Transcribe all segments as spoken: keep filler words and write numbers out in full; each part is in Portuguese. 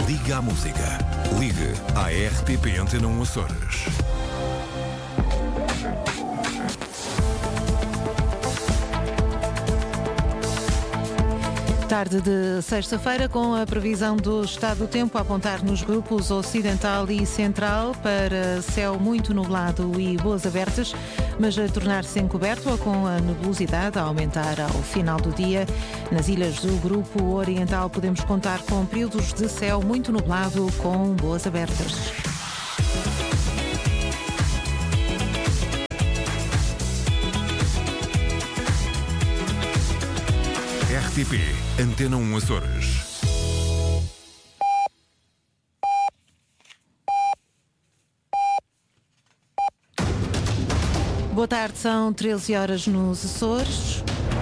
Liga à música. Ligue à R T P Antena um Açores. Tarde de sexta-feira, com a previsão do estado do tempo a apontar nos grupos ocidental e central para céu muito nublado e boas abertas, mas a tornar-se encoberto ou com a nebulosidade a aumentar ao final do dia. Nas ilhas do grupo oriental podemos contar com períodos de céu muito nublado com boas abertas. R T P Antena um Açores. Boa tarde, são treze horas nos Açores.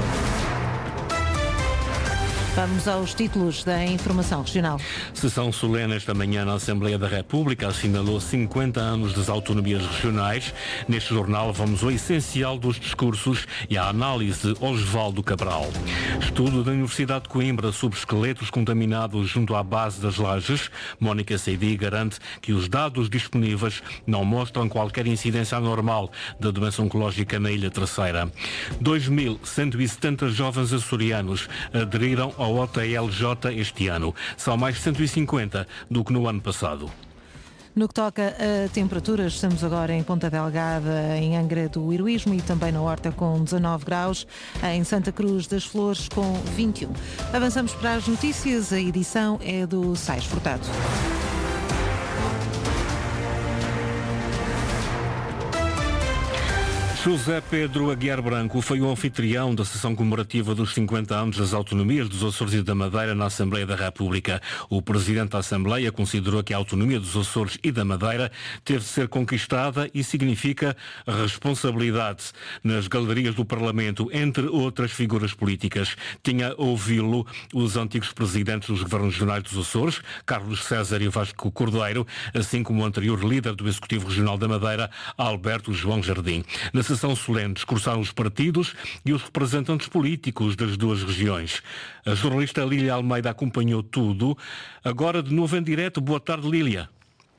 Vamos aos títulos da informação regional. Sessão solene esta manhã na Assembleia da República assinalou cinquenta anos das autonomias regionais. Neste jornal vamos ao essencial dos discursos e à análise Osvaldo Cabral. Estudo da Universidade de Coimbra sobre esqueletos contaminados junto à base das Lajes. Mónica Seidi garante que os dados disponíveis não mostram qualquer incidência anormal da doença oncológica na Ilha Terceira. dois mil cento e setenta jovens açorianos aderiram ao O T L J este ano. São mais cento e cinquenta do que no ano passado. No que toca a temperaturas, estamos agora em Ponta Delgada, em Angra do Heroísmo e também na Horta com dezanove graus, em Santa Cruz das Flores com vinte e um. Avançamos para as notícias, a edição é do Sais Furtado. José Pedro Aguiar Branco foi o anfitrião da sessão comemorativa dos cinquenta anos das autonomias dos Açores e da Madeira na Assembleia da República. O presidente da Assembleia considerou que a autonomia dos Açores e da Madeira teve de ser conquistada e significa responsabilidade. Nas galerias do Parlamento, entre outras figuras políticas, tinha ouvi-lo os antigos presidentes dos governos regionais dos Açores, Carlos César e Vasco Cordeiro, assim como o anterior líder do Executivo Regional da Madeira, Alberto João Jardim. Na sessão solene discursaram os partidos e os representantes políticos das duas regiões. A jornalista Lília Almeida acompanhou tudo. Agora de novo em direto. Boa tarde, Lília.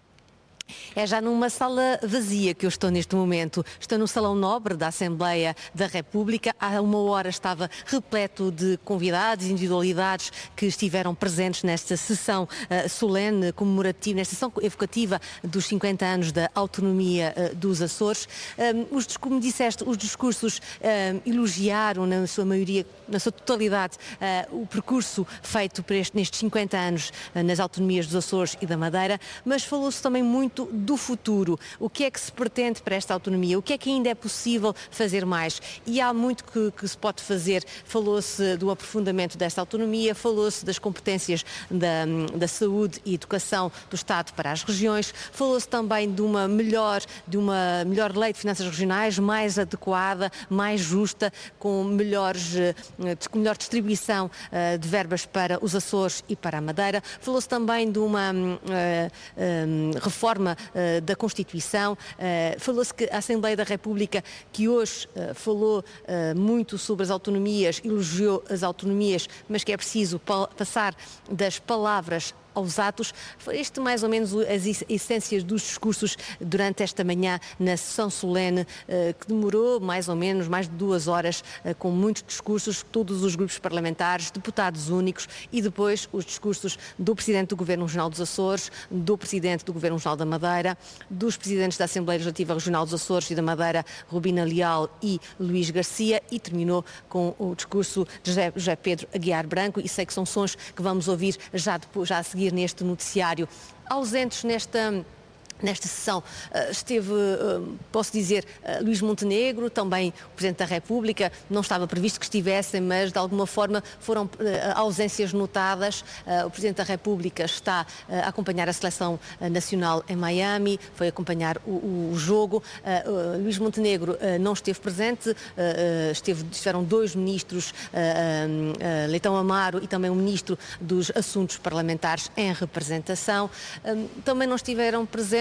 É já numa sala vazia que eu estou neste momento. Estou no Salão Nobre da Assembleia da República. Há uma hora estava repleto de convidados e individualidades que estiveram presentes nesta sessão uh, solene, comemorativa, nesta sessão evocativa dos cinquenta anos da autonomia uh, dos Açores. Um, os, como disseste, os discursos um, elogiaram, na sua maioria, na sua totalidade, uh, o percurso feito por este, nestes cinquenta anos uh, nas autonomias dos Açores e da Madeira, mas falou-se também muito do futuro. O que é que se pretende para esta autonomia? O que é que ainda é possível fazer mais? E há muito que, que se pode fazer. Falou-se do aprofundamento desta autonomia, falou-se das competências da, da saúde e educação do Estado para as regiões, falou-se também de uma melhor, de uma melhor lei de finanças regionais, mais adequada, mais justa, com melhores, com melhor distribuição uh, de verbas para os Açores e para a Madeira. Falou-se também de uma uh, uh, reforma uh, da Constituição. Uh, falou-se que a Assembleia da República, que hoje uh, falou uh, muito sobre as autonomias, elogiou as autonomias, mas que é preciso pa- passar das palavras aos atos. Este mais ou menos as essências dos discursos durante esta manhã na sessão solene, que demorou mais ou menos mais de duas horas, com muitos discursos, todos os grupos parlamentares, deputados únicos e depois os discursos do Presidente do Governo Regional dos Açores, do Presidente do Governo Regional da Madeira, dos Presidentes da Assembleia Legislativa Regional dos Açores e da Madeira, Rubina Leal e Luís Garcia, e terminou com o discurso de José, José Pedro Aguiar Branco, e sei que são sons que vamos ouvir já, depois, já a seguir neste noticiário. Ausentes nesta Nesta sessão uh, esteve, uh, posso dizer, uh, Luís Montenegro, também o Presidente da República. Não estava previsto que estivessem, mas de alguma forma foram uh, ausências notadas. Uh, o Presidente da República está uh, a acompanhar a seleção uh, nacional em Miami, foi acompanhar o, o jogo. Uh, uh, Luís Montenegro uh, não esteve presente, uh, uh, esteve, estiveram dois ministros, uh, uh, Leitão Amaro e também o Ministro dos Assuntos Parlamentares em representação. Uh, também não estiveram presentes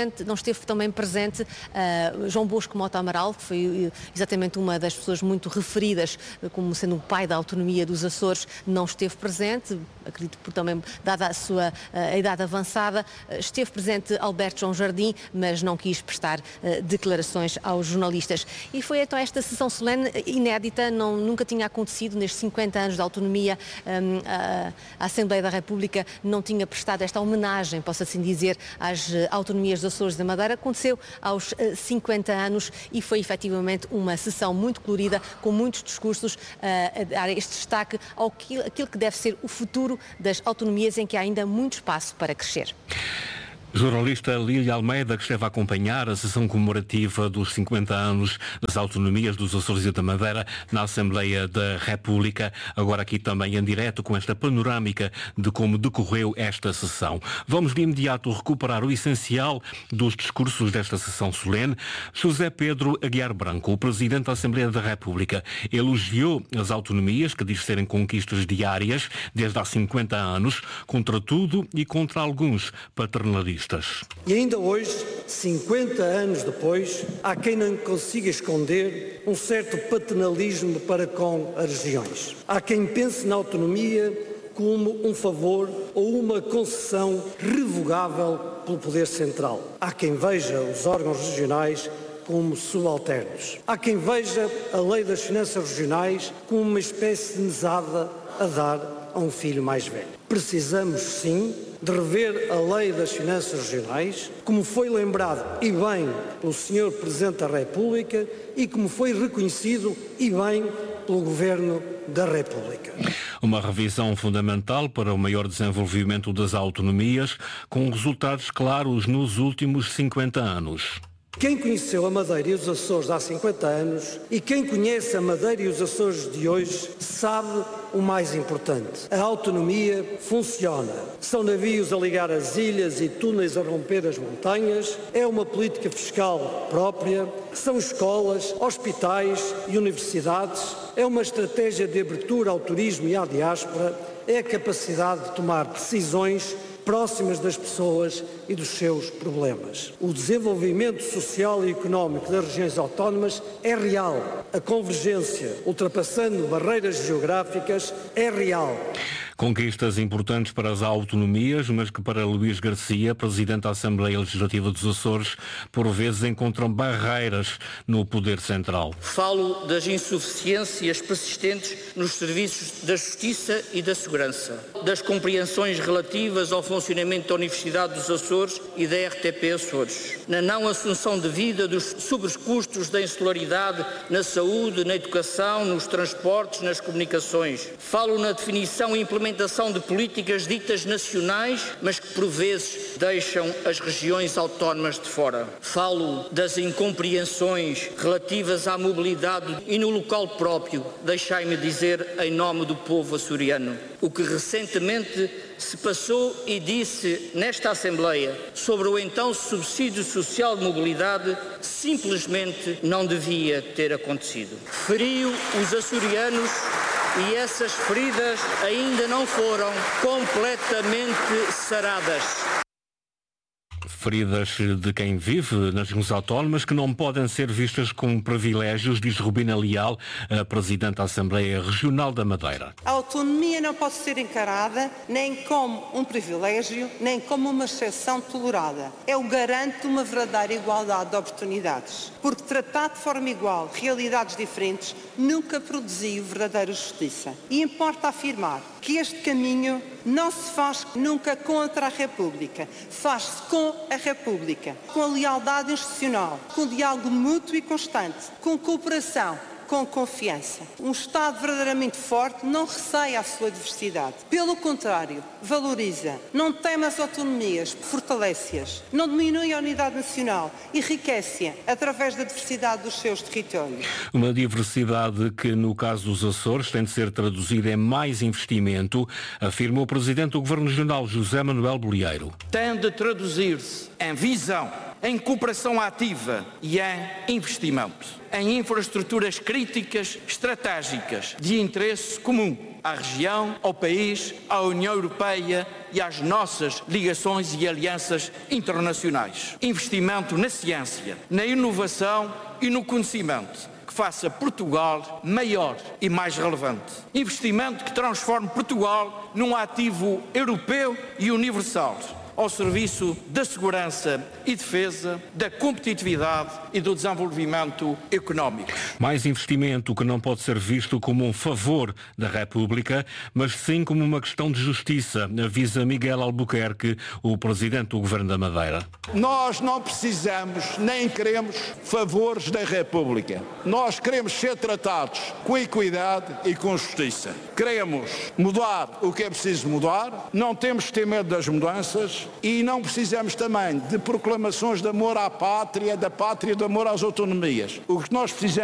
presente, não esteve também presente uh, João Bosco Mota Amaral, que foi exatamente uma das pessoas muito referidas como sendo o pai da autonomia dos Açores, não esteve presente, acredito por também, dada a sua a idade avançada. Esteve presente Alberto João Jardim, mas não quis prestar uh, declarações aos jornalistas. E foi então esta sessão solene inédita, não, nunca tinha acontecido nestes cinquenta anos de autonomia. Um, a, a Assembleia da República não tinha prestado esta homenagem, posso assim dizer, às uh, autonomias dos Açores da Madeira. Aconteceu aos uh, cinquenta anos e foi efetivamente uma sessão muito colorida, com muitos discursos uh, a dar este destaque ao que, aquilo que deve ser o futuro das autonomias, em que há ainda muito espaço para crescer. Jornalista Lília Almeida, que esteve a acompanhar a sessão comemorativa dos cinquenta anos das autonomias dos Açores e da Madeira na Assembleia da República, agora aqui também em direto com esta panorâmica de como decorreu esta sessão. Vamos de imediato recuperar o essencial dos discursos desta sessão solene. José Pedro Aguiar Branco, o Presidente da Assembleia da República, elogiou as autonomias, que diz serem conquistas diárias desde há cinquenta anos, contra tudo e contra alguns paternalistas. E ainda hoje, cinquenta anos depois, há quem não consiga esconder um certo paternalismo para com as regiões. Há quem pense na autonomia como um favor ou uma concessão revogável pelo Poder Central. Há quem veja os órgãos regionais como subalternos. Há quem veja a Lei das Finanças Regionais como uma espécie de mesada a dar a um filho mais velho. Precisamos, sim, de rever a Lei das Finanças Regionais, como foi lembrado e bem pelo senhor Presidente da República e como foi reconhecido e bem pelo Governo da República. Uma revisão fundamental para o maior desenvolvimento das autonomias, com resultados claros nos últimos cinquenta anos. Quem conheceu a Madeira e os Açores há cinquenta anos e quem conhece a Madeira e os Açores de hoje sabe o mais importante. A autonomia funciona. São navios a ligar as ilhas e túneis a romper as montanhas. É uma política fiscal própria. São escolas, hospitais e universidades. É uma estratégia de abertura ao turismo e à diáspora. É a capacidade de tomar decisões próximas das pessoas e dos seus problemas. O desenvolvimento social e económico das regiões autónomas é real. A convergência, ultrapassando barreiras geográficas, é real. Conquistas importantes para as autonomias, mas que para Luís Garcia, Presidente da Assembleia Legislativa dos Açores, por vezes encontram barreiras no poder central. Falo das insuficiências persistentes nos serviços da Justiça e da Segurança, das compreensões relativas ao funcionamento da Universidade dos Açores e da R T P Açores, na não assunção devida dos sobrecustos da insularidade na saúde, na educação, nos transportes, nas comunicações. Falo na definição e implementação de políticas ditas nacionais, mas que por vezes deixam as regiões autónomas de fora. Falo das incompreensões relativas à mobilidade e no local próprio, deixai-me dizer em nome do povo açoriano, o que recentemente se passou e disse nesta Assembleia sobre o então subsídio social de mobilidade simplesmente não devia ter acontecido. Feriu os açorianos e essas feridas ainda não foram completamente saradas. Feridas de quem vive nas regiões autónomas que não podem ser vistas como privilégios, diz Rubina Leal, a Presidente da Assembleia Regional da Madeira. A autonomia não pode ser encarada nem como um privilégio, nem como uma exceção tolerada. É o garante de uma verdadeira igualdade de oportunidades. Porque tratar de forma igual realidades diferentes nunca produziu verdadeira justiça. E importa afirmar que este caminho não se faz nunca contra a República, faz-se com a República, com a lealdade institucional, com diálogo mútuo e constante, com cooperação, com confiança. Um Estado verdadeiramente forte não receia a sua diversidade. Pelo contrário, valoriza, não teme as autonomias, fortalece-as, não diminui a unidade nacional, enriquece-a através da diversidade dos seus territórios. Uma diversidade que, no caso dos Açores, tem de ser traduzida em mais investimento, afirma o Presidente do Governo Regional, José Manuel Bolieiro. Tem de traduzir-se em visão, em cooperação ativa e em investimento, em infraestruturas críticas, estratégicas, de interesse comum. à região, ao país, à União Europeia e às nossas ligações e alianças internacionais. Investimento na ciência, na inovação e no conhecimento, que faça Portugal maior e mais relevante. Investimento que transforme Portugal num ativo europeu e universal, ao serviço da segurança e defesa, da competitividade e do desenvolvimento económico. Mais investimento que não pode ser visto como um favor da República, mas sim como uma questão de justiça, avisa Miguel Albuquerque, o presidente do Governo da Madeira. Nós não precisamos nem queremos favores da República. Nós queremos ser tratados com equidade e com justiça. Queremos mudar o que é preciso mudar, não temos que ter medo das mudanças e não precisamos também de proclamações de amor à pátria, da pátria, de amor às autonomias. O que nós precisamos